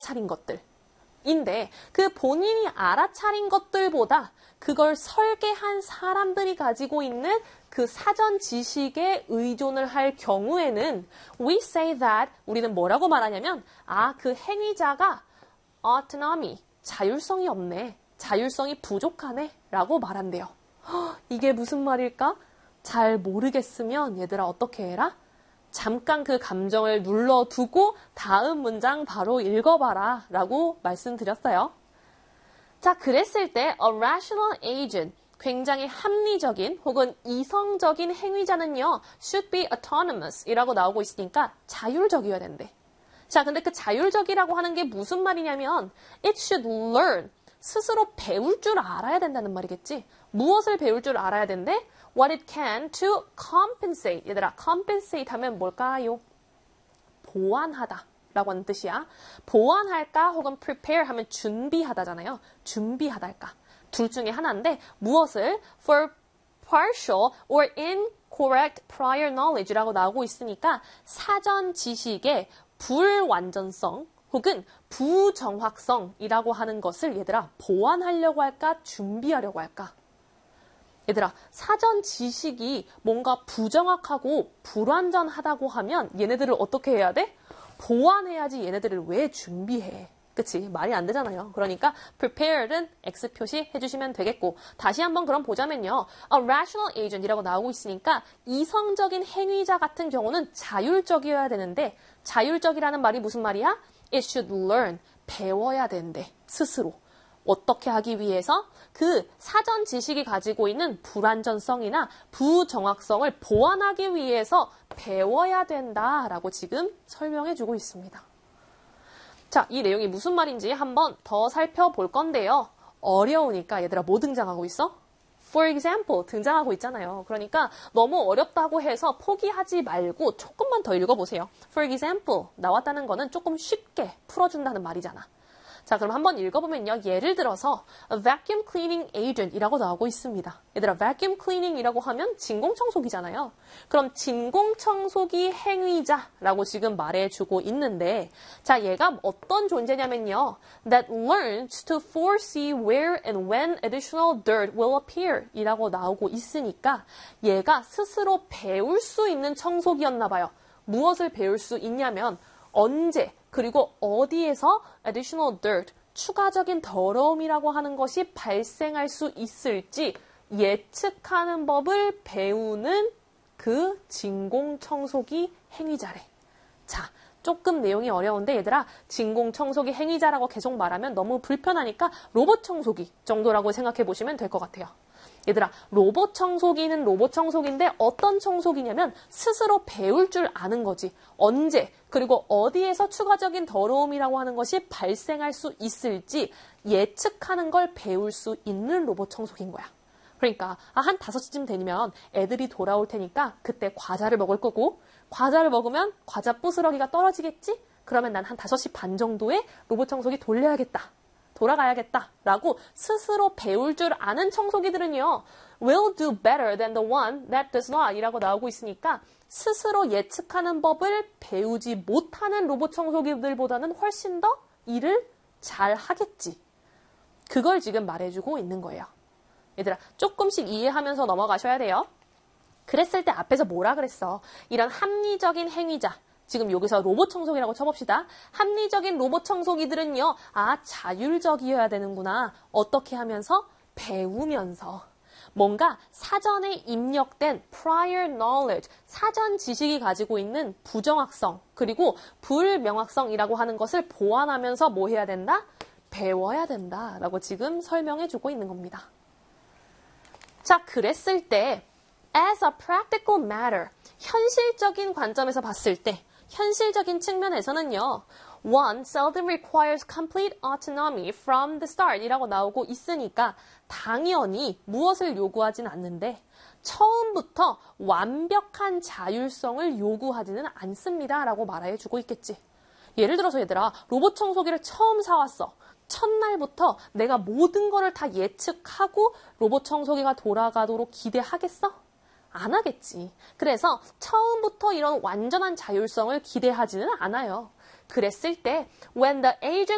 알아차린 것들인데 그 본인이 알아차린 것들보다 그걸 설계한 사람들이 가지고 있는 그 사전 지식에 의존을 할 경우에는 we say that 우리는 뭐라고 말하냐면 그 행위자가 autonomy, 자율성이 없네, 자율성이 부족하네 라고 말한대요. 이게 무슨 말일까? 잘 모르겠으면 얘들아 어떻게 해라? 잠깐 그 감정을 눌러두고 다음 문장 바로 읽어봐라 라고 말씀드렸어요. 자, 그랬을 때 a rational agent, 굉장히 합리적인 혹은 이성적인 행위자는요 should be autonomous 이라고 나오고 있으니까 자율적이어야 된대. 자, 근데 그 자율적이라고 하는 게 무슨 말이냐면 it should learn, 스스로 배울 줄 알아야 된다는 말이겠지. 무엇을 배울 줄 알아야 된대? What it can to compensate. 얘들아, compensate 하면 뭘까요? 보완하다 라고 하는 뜻이야. 보완할까 혹은 prepare 하면 준비하다잖아요. 준비하다할까. 둘 중에 하나인데 무엇을 for partial or incorrect prior knowledge라고 나오고 있으니까 사전 지식의 불완전성 혹은 부정확성이라고 하는 것을 얘들아 보완하려고 할까 준비하려고 할까? 얘들아 사전 지식이 뭔가 부정확하고 불완전하다고 하면 얘네들을 어떻게 해야 돼? 보완해야지. 얘네들을 왜 준비해? 그치? 말이 안 되잖아요. 그러니까 prepared은 X 표시 해주시면 되겠고 다시 한번 그럼 보자면요. A rational agent이라고 나오고 있으니까 이성적인 행위자 같은 경우는 자율적이어야 되는데 자율적이라는 말이 무슨 말이야? It should learn. 배워야 된대. 스스로. 어떻게 하기 위해서? 그 사전 지식이 가지고 있는 불완전성이나 부정확성을 보완하기 위해서 배워야 된다라고 지금 설명해주고 있습니다. 자, 이 내용이 무슨 말인지 한번 더 살펴볼 건데요. 어려우니까 얘들아 뭐 등장하고 있어? For example 등장하고 있잖아요. 그러니까 너무 어렵다고 해서 포기하지 말고 조금만 더 읽어보세요. For example 나왔다는 거는 조금 쉽게 풀어준다는 말이잖아. 자, 그럼 한번 읽어보면요. 예를 들어서 a vacuum cleaning agent이라고 나오고 있습니다. 얘들아, vacuum cleaning이라고 하면 진공청소기잖아요. 그럼 진공청소기 행위자라고 지금 말해주고 있는데 자, 얘가 어떤 존재냐면요. that learns to foresee where and when additional dirt will appear 이라고 나오고 있으니까 얘가 스스로 배울 수 있는 청소기였나 봐요. 무엇을 배울 수 있냐면 언제 그리고 어디에서 additional dirt, 추가적인 더러움이라고 하는 것이 발생할 수 있을지 예측하는 법을 배우는 그 진공청소기 행위자래. 자, 조금 내용이 어려운데 얘들아 진공청소기 행위자라고 계속 말하면 너무 불편하니까 로봇 청소기 정도라고 생각해 보시면 될 것 같아요. 얘들아 로봇 청소기는 로봇 청소기인데 어떤 청소기냐면 스스로 배울 줄 아는 거지. 언제 그리고 어디에서 추가적인 더러움이라고 하는 것이 발생할 수 있을지 예측하는 걸 배울 수 있는 로봇 청소기인 거야. 그러니까 한 5시쯤 되면 애들이 돌아올 테니까 그때 과자를 먹을 거고 과자를 먹으면 과자 부스러기가 떨어지겠지? 그러면 난 한 5시 반 정도에 로봇 청소기 돌려야겠다. 돌아가야겠다라고 스스로 배울 줄 아는 청소기들은요. will do better than the one that does not 이라고 나오고 있으니까 스스로 예측하는 법을 배우지 못하는 로봇 청소기들보다는 훨씬 더 일을 잘 하겠지. 그걸 지금 말해주고 있는 거예요. 얘들아 조금씩 이해하면서 넘어가셔야 돼요. 그랬을 때 앞에서 뭐라 그랬어? 이런 합리적인 행위자. 지금 여기서 로봇 청소기라고 쳐봅시다. 합리적인 로봇 청소기들은요. 자율적이어야 되는구나. 어떻게 하면서? 배우면서. 뭔가 사전에 입력된 prior knowledge, 사전 지식이 가지고 있는 부정확성, 그리고 불명확성이라고 하는 것을 보완하면서 뭐 해야 된다? 배워야 된다라고 지금 설명해주고 있는 겁니다. 자, 그랬을 때 as a practical matter, 현실적인 관점에서 봤을 때 현실적인 측면에서는요. One seldom requires complete autonomy from the start 이라고 나오고 있으니까 당연히 무엇을 요구하진 않는데 처음부터 완벽한 자율성을 요구하지는 않습니다 라고 말해주고 있겠지. 예를 들어서 얘들아 로봇 청소기를 처음 사왔어. 첫날부터 내가 모든 거를 다 예측하고 로봇 청소기가 돌아가도록 기대하겠어? 안 하겠지. 그래서 처음부터 이런 완전한 자율성을 기대하지는 않아요. 그랬을 때 when the agent